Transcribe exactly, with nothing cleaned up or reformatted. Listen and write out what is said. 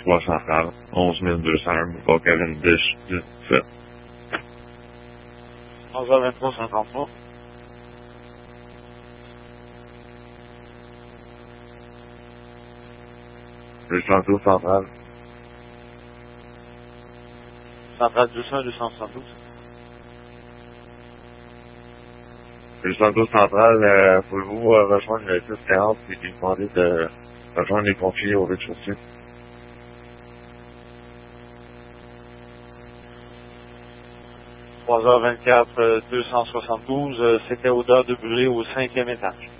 trois centrales, onze mille deux cent un, boulevard Cavendish, dix-sept. onze heures vingt-trois, cinquante-trois. deux cent douze centrale. Centrale deux cents, deux cent soixante-douze. deux cent douze centrale, euh, pouvez-vous euh, rejoindre le six quarante et lui demander de rejoindre les pompiers au rez-de-chaussée? trois heures vingt-quatre, deux cent soixante-douze, euh, c'était odeur de brûlé au cinquième étage.